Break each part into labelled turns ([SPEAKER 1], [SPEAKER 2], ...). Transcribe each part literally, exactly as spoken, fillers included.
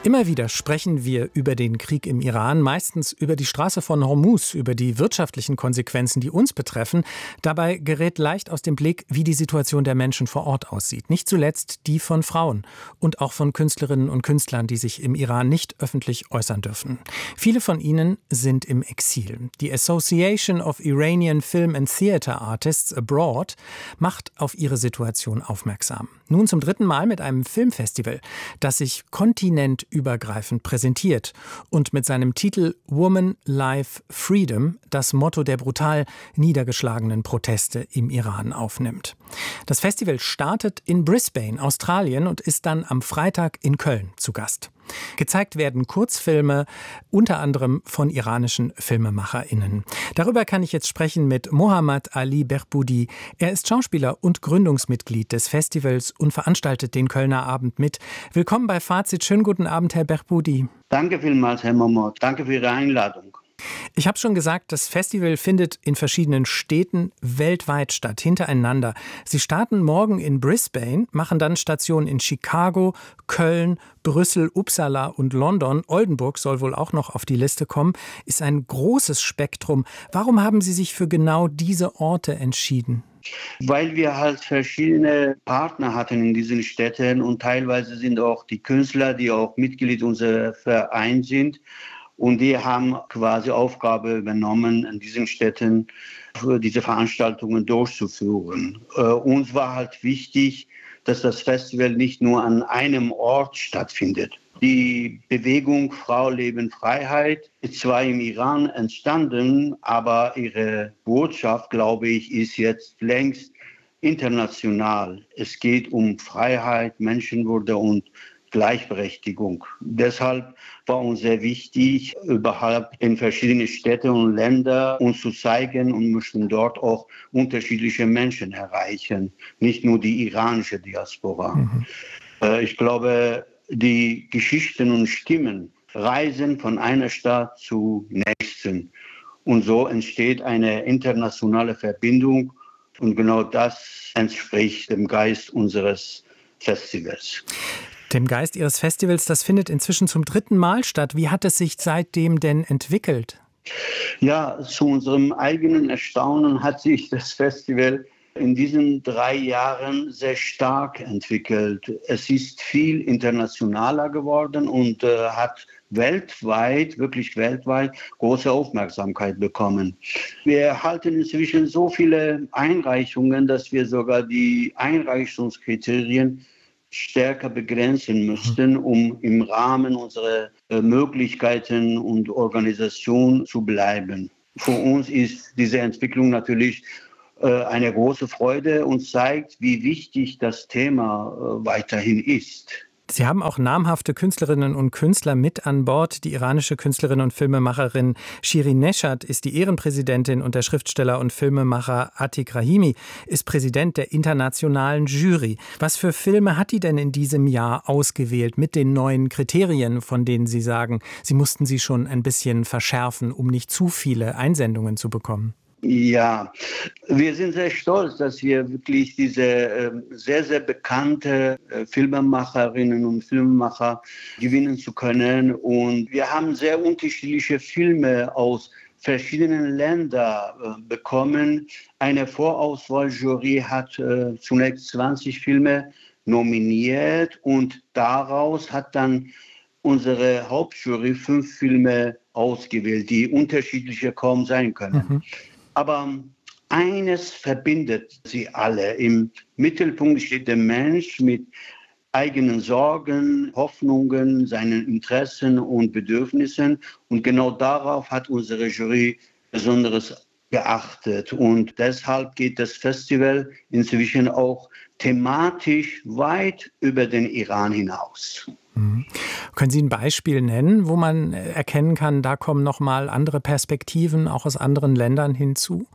[SPEAKER 1] Immer wieder sprechen wir über den Krieg im Iran, meistens über die Straße von Hormuz, über die wirtschaftlichen Konsequenzen, die uns betreffen. Dabei gerät leicht aus dem Blick, wie die Situation der Menschen vor Ort aussieht. Nicht zuletzt die von Frauen und auch von Künstlerinnen und Künstlern, die sich im Iran nicht öffentlich äußern dürfen. Viele von ihnen sind im Exil. Die Association of Iranian Film and Theatre Artists Abroad macht auf ihre Situation aufmerksam. Nun zum dritten Mal mit einem Filmfestival, das sich kontinentübergreifend präsentiert und mit seinem Titel Woman, Life, Freedom das Motto der brutal niedergeschlagenen Proteste im Iran aufnimmt. Das Festival startet in Brisbane, Australien, und ist dann am Freitag in Köln zu Gast. Gezeigt werden Kurzfilme, unter anderem von iranischen FilmemacherInnen. Darüber kann ich jetzt sprechen mit Mohammad Ali Behboudi. Er ist Schauspieler und Gründungsmitglied des Festivals und veranstaltet den Kölner Abend mit. Willkommen bei Fazit. Schönen guten Abend, Herr Behboudi.
[SPEAKER 2] Danke vielmals, Herr Momot. Danke für Ihre Einladung.
[SPEAKER 1] Ich habe schon gesagt, das Festival findet in verschiedenen Städten weltweit statt, hintereinander. Sie starten morgen in Brisbane, machen dann Stationen in Chicago, Köln, Brüssel, Uppsala und London. Oldenburg soll wohl auch noch auf die Liste kommen. Ist ein großes Spektrum. Warum haben Sie sich für genau diese Orte entschieden?
[SPEAKER 2] Weil wir halt verschiedene Partner hatten in diesen Städten und teilweise sind auch die Künstler, die auch Mitglied unseres Vereins sind. Und die haben quasi Aufgabe übernommen, in diesen Städten diese Veranstaltungen durchzuführen. Äh, uns war halt wichtig, dass das Festival nicht nur an einem Ort stattfindet. Die Bewegung Frau, Leben, Freiheit ist zwar im Iran entstanden, aber ihre Botschaft, glaube ich, ist jetzt längst international. Es geht um Freiheit, Menschenwürde und Gleichberechtigung. Deshalb war uns sehr wichtig, überhaupt in verschiedene Städte und Länder uns zu zeigen und möchten dort auch unterschiedliche Menschen erreichen, nicht nur die iranische Diaspora. Mhm. Äh, ich glaube, die Geschichten und Stimmen reisen von einer Stadt zur nächsten. Und so entsteht eine internationale Verbindung und genau das entspricht dem Geist unseres Festivals.
[SPEAKER 1] Dem Geist Ihres Festivals, das findet inzwischen zum dritten Mal statt. Wie hat es sich seitdem denn entwickelt?
[SPEAKER 2] Ja, zu unserem eigenen Erstaunen hat sich das Festival in diesen drei Jahren sehr stark entwickelt. Es ist viel internationaler geworden und äh, hat weltweit, wirklich weltweit, große Aufmerksamkeit bekommen. Wir erhalten inzwischen so viele Einreichungen, dass wir sogar die Einreichungskriterien stärker begrenzen müssten, um im Rahmen unserer äh, Möglichkeiten und Organisation zu bleiben. Für uns ist diese Entwicklung natürlich äh, eine große Freude und zeigt, wie wichtig das Thema äh, weiterhin ist.
[SPEAKER 1] Sie haben auch namhafte Künstlerinnen und Künstler mit an Bord. Die iranische Künstlerin und Filmemacherin Shirin Neshat ist die Ehrenpräsidentin und der Schriftsteller und Filmemacher Atik Rahimi ist Präsident der internationalen Jury. Was für Filme hat die denn in diesem Jahr ausgewählt mit den neuen Kriterien, von denen Sie sagen, Sie mussten sie schon ein bisschen verschärfen, um nicht zu viele Einsendungen zu bekommen?
[SPEAKER 2] Ja, wir sind sehr stolz, dass wir wirklich diese äh, sehr, sehr bekannte äh, Filmemacherinnen und Filmemacher gewinnen zu können. Und wir haben sehr unterschiedliche Filme aus verschiedenen Ländern äh, bekommen. Eine Vorauswahljury hat äh, zunächst zwanzig Filme nominiert und daraus hat dann unsere Hauptjury fünf Filme ausgewählt, die unterschiedlicher kaum sein können. Mhm. Aber eines verbindet sie alle. Im Mittelpunkt steht der Mensch mit eigenen Sorgen, Hoffnungen, seinen Interessen und Bedürfnissen. Und genau darauf hat unsere Jury Besonderes geachtet. Und deshalb geht das Festival inzwischen auch thematisch weit über den Iran hinaus.
[SPEAKER 1] Mhm. Können Sie ein Beispiel nennen, wo man erkennen kann, da kommen noch mal andere Perspektiven auch aus anderen Ländern hinzu?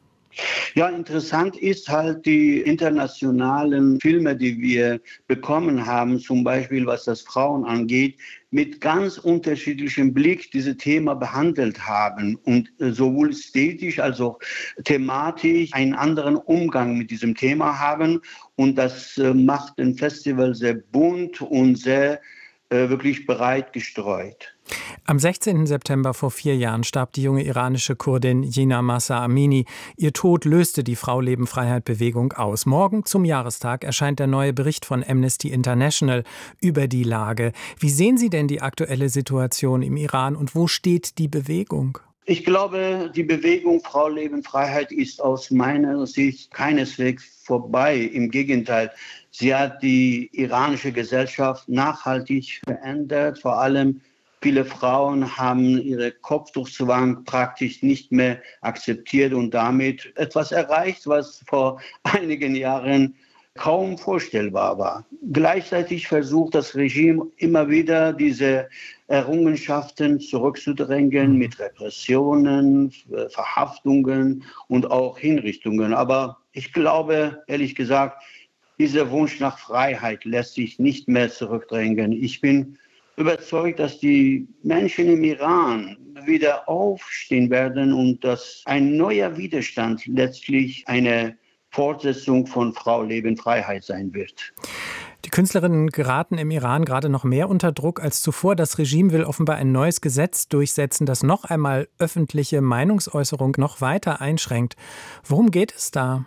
[SPEAKER 2] Ja, interessant ist halt die internationalen Filme, die wir bekommen haben, zum Beispiel was das Frauen angeht, mit ganz unterschiedlichem Blick dieses Thema behandelt haben und sowohl ästhetisch als auch thematisch einen anderen Umgang mit diesem Thema haben. Und das macht ein Festival sehr bunt und sehr äh, wirklich breit gestreut.
[SPEAKER 1] Am sechzehnten September vor vier Jahren starb die junge iranische Kurdin Jina Mahsa Amini. Ihr Tod löste die Frau-Leben-Freiheit-Bewegung aus. Morgen zum Jahrestag erscheint der neue Bericht von Amnesty International über die Lage. Wie sehen Sie denn die aktuelle Situation im Iran und wo steht die Bewegung?
[SPEAKER 2] Ich glaube, die Bewegung Frau, Leben, Freiheit ist aus meiner Sicht keineswegs vorbei. Im Gegenteil, sie hat die iranische Gesellschaft nachhaltig verändert. Vor allem viele Frauen haben ihre Kopftuchzwang praktisch nicht mehr akzeptiert und damit etwas erreicht, was vor einigen Jahren kaum vorstellbar war. Gleichzeitig versucht das Regime immer wieder, diese Errungenschaften zurückzudrängen mit Repressionen, Verhaftungen und auch Hinrichtungen. Aber ich glaube, ehrlich gesagt, dieser Wunsch nach Freiheit lässt sich nicht mehr zurückdrängen. Ich bin überzeugt, dass die Menschen im Iran wieder aufstehen werden und dass ein neuer Widerstand letztlich eine Fortsetzung von Frau, Leben, Freiheit sein wird.
[SPEAKER 1] Die Künstlerinnen geraten im Iran gerade noch mehr unter Druck als zuvor. Das Regime will offenbar ein neues Gesetz durchsetzen, das noch einmal öffentliche Meinungsäußerung noch weiter einschränkt. Worum geht es da?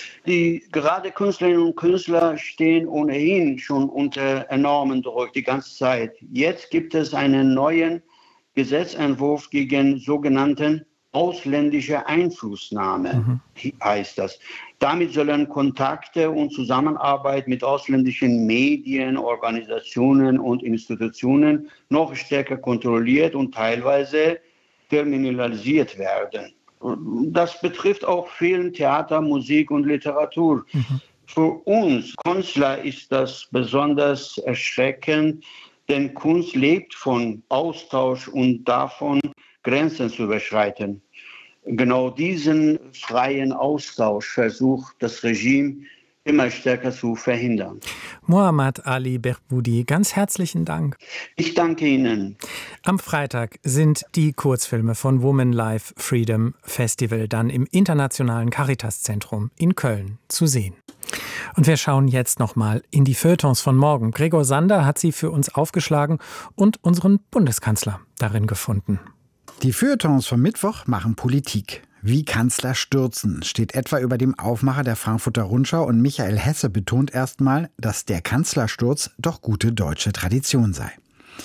[SPEAKER 2] Die gerade Künstlerinnen und Künstler stehen ohnehin schon unter enormen Druck die ganze Zeit. Jetzt gibt es einen neuen Gesetzentwurf gegen sogenannten ausländische Einflussnahme, mhm. heißt das. Damit sollen Kontakte und Zusammenarbeit mit ausländischen Medien, Organisationen und Institutionen noch stärker kontrolliert und teilweise kriminalisiert werden. Das betrifft auch Film, Theater, Musik und Literatur. Mhm. Für uns Künstler ist das besonders erschreckend, denn Kunst lebt von Austausch und davon, Grenzen zu überschreiten. Genau diesen freien Austausch versucht das Regime immer stärker zu verhindern.
[SPEAKER 1] Mohammad Ali Behboudi, ganz herzlichen Dank.
[SPEAKER 2] Ich danke Ihnen.
[SPEAKER 1] Am Freitag sind die Kurzfilme von Women Life Freedom Festival dann im Internationalen Caritas-Zentrum in Köln zu sehen. Und wir schauen jetzt nochmal in die Feuilletons von morgen. Gregor Sander hat sie für uns aufgeschlagen und unseren Bundeskanzler darin gefunden.
[SPEAKER 3] Die Feuilletons vom Mittwoch machen Politik. Wie Kanzler stürzen, steht etwa über dem Aufmacher der Frankfurter Rundschau, und Michael Hesse betont erstmal, dass der Kanzlersturz doch gute deutsche Tradition sei.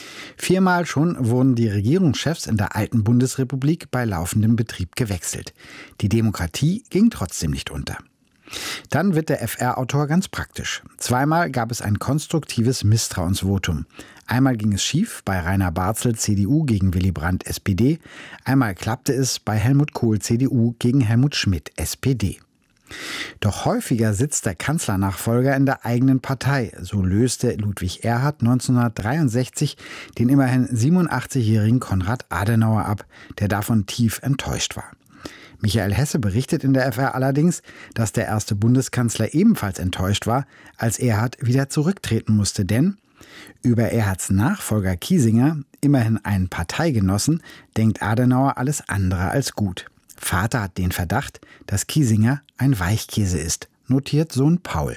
[SPEAKER 3] Viermal schon wurden die Regierungschefs in der alten Bundesrepublik bei laufendem Betrieb gewechselt. Die Demokratie ging trotzdem nicht unter. Dann wird der F R-Autor ganz praktisch. Zweimal gab es ein konstruktives Misstrauensvotum. Einmal ging es schief bei Rainer Barzel C D U gegen Willy Brandt S P D. Einmal klappte es bei Helmut Kohl C D U gegen Helmut Schmidt S P D. Doch häufiger sitzt der Kanzlernachfolger in der eigenen Partei. So löste Ludwig Erhard neunzehnhundertdreiundsechzig den immerhin siebenundachtzigjährigen Konrad Adenauer ab, der davon tief enttäuscht war. Michael Hesse berichtet in der F R allerdings, dass der erste Bundeskanzler ebenfalls enttäuscht war, als Erhard wieder zurücktreten musste, denn über Erhards Nachfolger Kiesinger, immerhin einen Parteigenossen, denkt Adenauer alles andere als gut. Vater hat den Verdacht, dass Kiesinger ein Weichkäse ist, notiert Sohn Paul.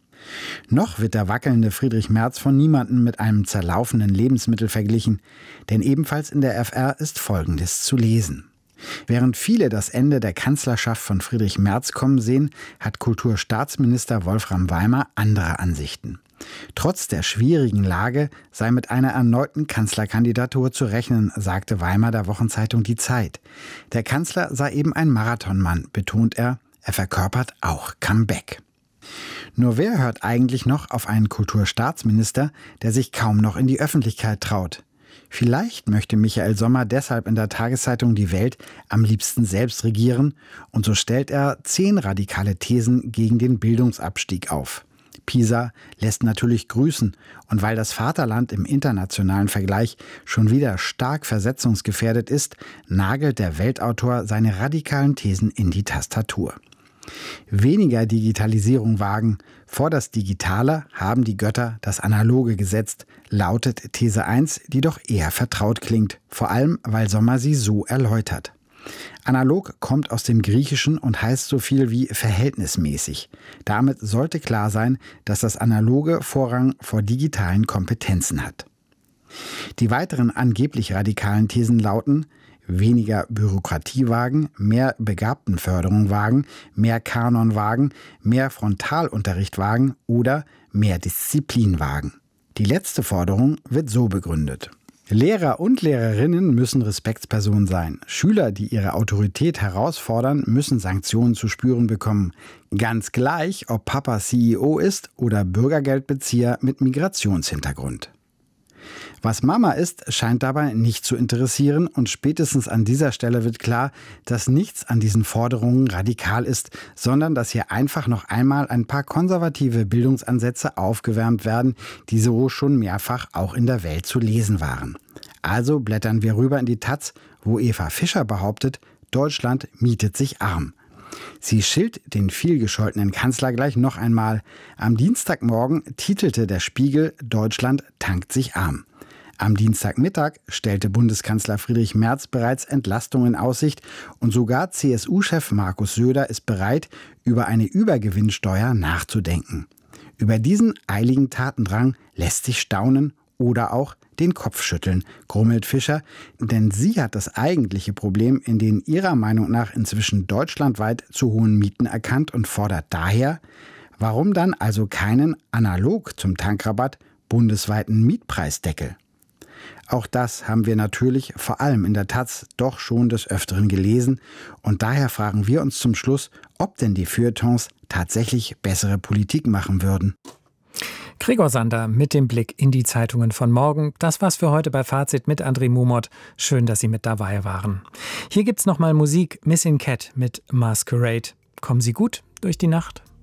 [SPEAKER 3] Noch wird der wackelnde Friedrich Merz von niemandem mit einem zerlaufenden Lebensmittel verglichen, denn ebenfalls in der F R ist Folgendes zu lesen. Während viele das Ende der Kanzlerschaft von Friedrich Merz kommen sehen, hat Kulturstaatsminister Wolfram Weimer andere Ansichten. Trotz der schwierigen Lage sei mit einer erneuten Kanzlerkandidatur zu rechnen, sagte Weimer der Wochenzeitung Die Zeit. Der Kanzler sei eben ein Marathonmann, betont er, er verkörpert auch Comeback. Nur wer hört eigentlich noch auf einen Kulturstaatsminister, der sich kaum noch in die Öffentlichkeit traut? Vielleicht möchte Michael Sommer deshalb in der Tageszeitung Die Welt am liebsten selbst regieren, und so stellt er zehn radikale Thesen gegen den Bildungsabstieg auf. Pisa lässt natürlich grüßen, und weil das Vaterland im internationalen Vergleich schon wieder stark versetzungsgefährdet ist, nagelt der Weltautor seine radikalen Thesen in die Tastatur. Weniger Digitalisierung wagen, vor das Digitale haben die Götter das Analoge gesetzt, lautet These eins, die doch eher vertraut klingt, vor allem weil Sommer sie so erläutert. Analog kommt aus dem Griechischen und heißt so viel wie verhältnismäßig. Damit sollte klar sein, dass das Analoge Vorrang vor digitalen Kompetenzen hat. Die weiteren angeblich radikalen Thesen lauten: weniger Bürokratie wagen, mehr Begabtenförderung wagen, mehr Kanon wagen, mehr Frontalunterricht wagen oder mehr Disziplin wagen. Die letzte Forderung wird so begründet: Lehrer und Lehrerinnen müssen Respektspersonen sein. Schüler, die ihre Autorität herausfordern, müssen Sanktionen zu spüren bekommen. Ganz gleich, ob Papa C E O ist oder Bürgergeldbezieher mit Migrationshintergrund. Was Mama ist, scheint dabei nicht zu interessieren, und spätestens an dieser Stelle wird klar, dass nichts an diesen Forderungen radikal ist, sondern dass hier einfach noch einmal ein paar konservative Bildungsansätze aufgewärmt werden, die so schon mehrfach auch in der Welt zu lesen waren. Also blättern wir rüber in die Taz, wo Eva Fischer behauptet, Deutschland mietet sich arm. Sie schilt den vielgescholtenen Kanzler gleich noch einmal. Am Dienstagmorgen titelte der Spiegel, Deutschland tankt sich arm. Am Dienstagmittag stellte Bundeskanzler Friedrich Merz bereits Entlastung in Aussicht, und sogar C S U-Chef Markus Söder ist bereit, über eine Übergewinnsteuer nachzudenken. Über diesen eiligen Tatendrang lässt sich staunen oder auch den Kopf schütteln, grummelt Fischer, denn sie hat das eigentliche Problem in den ihrer Meinung nach inzwischen deutschlandweit zu hohen Mieten erkannt und fordert daher: warum dann also keinen, analog zum Tankrabatt, bundesweiten Mietpreisdeckel? Auch das haben wir natürlich vor allem in der Taz doch schon des Öfteren gelesen, und daher fragen wir uns zum Schluss, ob denn die Feuilletons tatsächlich bessere Politik machen würden.
[SPEAKER 1] Gregor Sander mit dem Blick in die Zeitungen von morgen. Das war's für heute bei Fazit mit André Mumot. Schön, dass Sie mit dabei waren. Hier gibt's nochmal Musik, Missing Cat mit Masquerade. Kommen Sie gut durch die Nacht.